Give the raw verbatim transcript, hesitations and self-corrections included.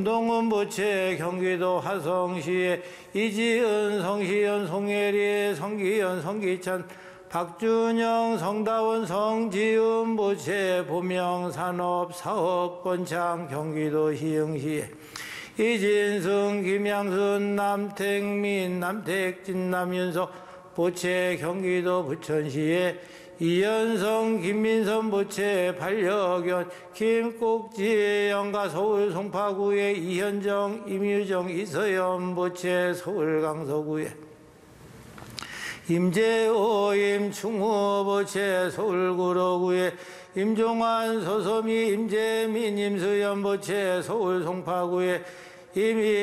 동은 부채 경기도 화성시에 이지은 성시연 송예리 성기연 성기찬 박준영 성다원 성지은 부채 보명 산업 사업 번창 경기도 희흥시에 이진승 김양순 남택민 남택진 남윤석 부채 경기도 부천시에 이현성 김민선 부채 반려견 김국지 영가 서울 송파구에 이현정 임유정 이서연 부채 서울 강서구에 임재호 임충호 부채 서울 구로구에 임종환 서소미 임재민 임수연 부채 서울 송파구에 이미